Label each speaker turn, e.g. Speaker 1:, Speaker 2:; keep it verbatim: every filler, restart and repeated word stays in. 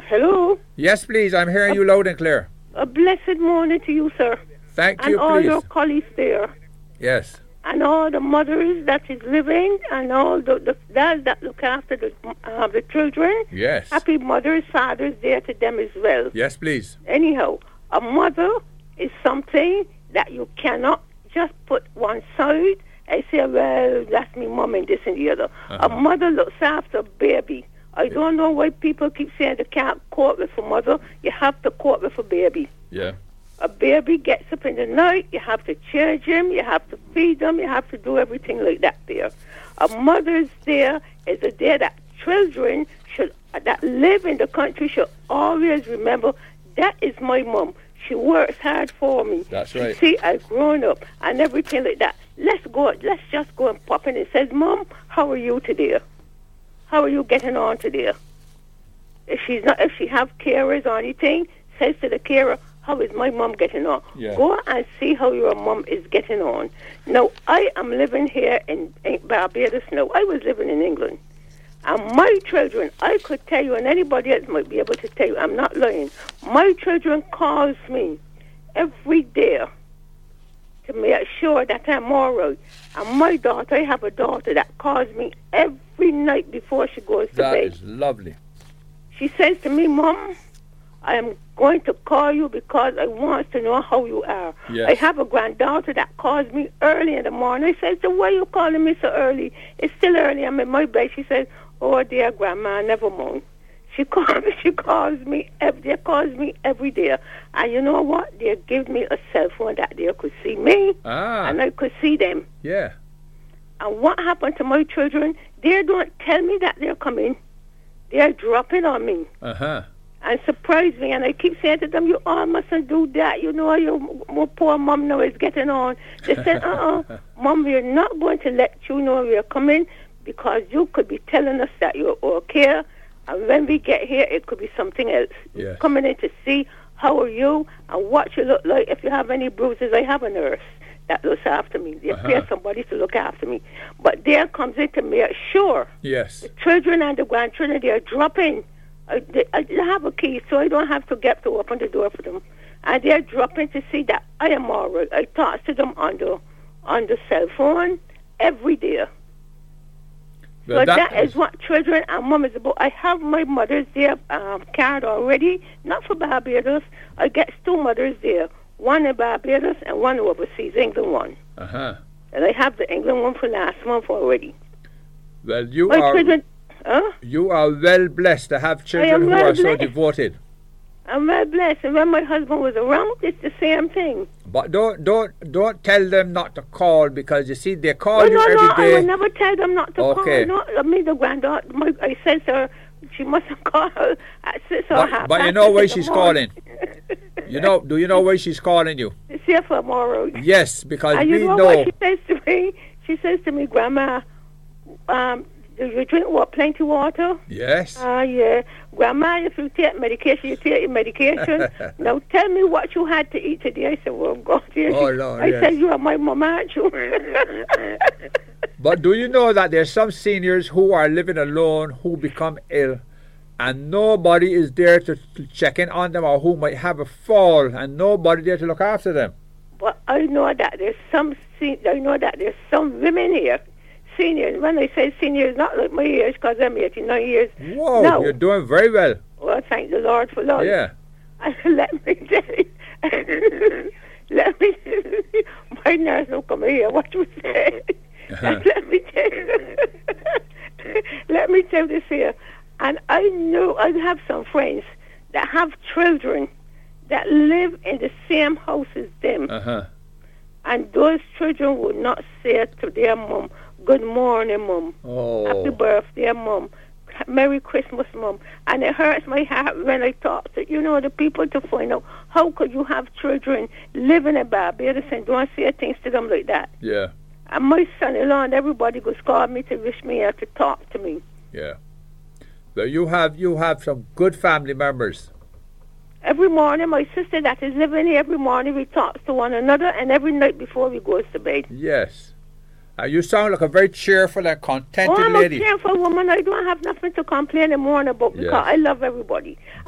Speaker 1: Hello?
Speaker 2: Yes, please. I'm hearing you loud and clear.
Speaker 1: A blessed morning to you, sir.
Speaker 2: Thank
Speaker 1: and
Speaker 2: you,
Speaker 1: all
Speaker 2: please.
Speaker 1: your colleagues there.
Speaker 2: Yes.
Speaker 1: And all the mothers that is living, and all the, the dads that look after the uh, the children.
Speaker 2: Yes.
Speaker 1: Happy Mother's Father's Day to them as well.
Speaker 2: Yes, please.
Speaker 1: Anyhow, a mother is something that you cannot just put one side and say, well, that's me mom and this and the other. Uh-huh. A mother looks after a baby. I yeah. don't know why people keep saying they can't court with a mother. You have to court with a baby.
Speaker 2: Yeah.
Speaker 1: A baby gets up in the night, you have to change him, you have to feed him, you have to do everything like that there. A Mother's Day is a day that children should that live in the country should always remember, that is my mom. She works hard for me.
Speaker 2: That's right.
Speaker 1: See, I've grown up and everything like that. Let's go, let's just go and pop in and says, Mom, how are you today? How are you getting on today? If she's not, if she have carers or anything, says to the carer, how is my mom getting on?
Speaker 2: Yeah.
Speaker 1: Go and see how your mom is getting on. Now, I am living here in, in Barbados now. I was living in England. And my children, I could tell you, and anybody else might be able to tell you, I'm not lying. My children calls me every day to make sure that I'm all right. And my daughter, I have a daughter that calls me every night before she goes to
Speaker 2: that
Speaker 1: bed.
Speaker 2: That is lovely.
Speaker 1: She says to me, Mom, I am going to call you because I want to know how you are.
Speaker 2: Yes.
Speaker 1: I have a granddaughter that calls me early in the morning. I said, so why are you calling me so early? It's still early. I'm in my bed. She said, oh, dear Grandma, never mind. She calls me, she calls me, every, they calls me every day. And you know what? They give me a cell phone that they could see me
Speaker 2: ah.
Speaker 1: and I could see them.
Speaker 2: Yeah.
Speaker 1: And what happened to my children? They don't tell me that they're coming. They're dropping on me.
Speaker 2: Uh-huh.
Speaker 1: And surprise me, and I keep saying to them, you all mustn't do that. You know, your, your poor mom now is getting on. They said, uh-uh, Mom, we're not going to let you know we're coming because you could be telling us that you're okay, and when we get here, it could be something else.
Speaker 2: Yes.
Speaker 1: Coming in to see how are you and what you look like. If you have any bruises, I have a nurse that looks after me. They uh-huh. pay somebody to look after me. But there comes in to make sure
Speaker 2: yes.
Speaker 1: the children and the grandchildren, they are dropping. I, I have a key, so I don't have to get to open the door for them. And they're dropping to see that I am all right. I talk to them on the, on the cell phone every day. Well, so that, that is, is what children and mom is about. I have my Mother's Day um, card already, not for Barbados. I get two Mother's Day, one in Barbados and one overseas, England one.
Speaker 2: Uh-huh.
Speaker 1: And I have the England one for last month already.
Speaker 2: Well, you
Speaker 1: my
Speaker 2: are...
Speaker 1: Children, Huh?
Speaker 2: You are well blessed to have children who
Speaker 1: well
Speaker 2: are
Speaker 1: blessed.
Speaker 2: so devoted.
Speaker 1: I'm well blessed. And when my husband was around, it's the same thing.
Speaker 2: But don't don't don't tell them not to call because you see they call
Speaker 1: no,
Speaker 2: you
Speaker 1: no,
Speaker 2: every
Speaker 1: no,
Speaker 2: day.
Speaker 1: I will never tell them not to
Speaker 2: okay.
Speaker 1: call. No, I mean the granddaughter. My, I said to her, she mustn't call at six or
Speaker 2: but,
Speaker 1: half.
Speaker 2: But you know why she's calling. You know? Do you know why she's calling you?
Speaker 1: See if I'm all right.
Speaker 2: Yes, because
Speaker 1: and
Speaker 2: we
Speaker 1: you know.
Speaker 2: know.
Speaker 1: What she says to me? She says to me, Grandma, um. do you drink what? Plenty water?
Speaker 2: Yes.
Speaker 1: Ah, uh, yeah. Grandma, if you take medication, you take your medication. Now tell me what you had to eat today. I said, well, God, dear.
Speaker 2: Oh, Lord,
Speaker 1: I
Speaker 2: yes.
Speaker 1: said, you are my mom, aren't you?
Speaker 2: But do you know that there's some seniors who are living alone who become ill and nobody is there to, to check in on them or who might have a fall and nobody there to look after them?
Speaker 1: But I know that there's some, I know that there's some women here. Seniors. When I say seniors, not like my age, because I'm eighty-nine years.
Speaker 2: Whoa,
Speaker 1: no.
Speaker 2: You're doing very well.
Speaker 1: Well, thank the Lord for life.
Speaker 2: Yeah.
Speaker 1: And let me tell you, let me, my nurse will come here, what you say. Uh-huh. Let me tell you, let me tell this here. And I know, I have some friends that have children that live in the same house as them.
Speaker 2: Uh-huh.
Speaker 1: And those children would not say to their mom, good morning, Mom.
Speaker 2: Oh.
Speaker 1: Happy birthday, Mom. Merry Christmas, Mom. And it hurts my heart when I talk to, you know, the people to find out how could you have children living in Barbados and don't say things to them like that.
Speaker 2: Yeah.
Speaker 1: And my son-in-law and everybody goes call me to wish me out to talk to me.
Speaker 2: Yeah. Well, you have you have some good family members.
Speaker 1: Every morning, my sister that is living here, every morning we talk to one another, and every night before we go to bed.
Speaker 2: Yes. Uh, you sound like a very cheerful and contented
Speaker 1: oh, I'm
Speaker 2: lady.
Speaker 1: I'm a cheerful woman. I don't have nothing to complain in the morning about because yes. I love everybody.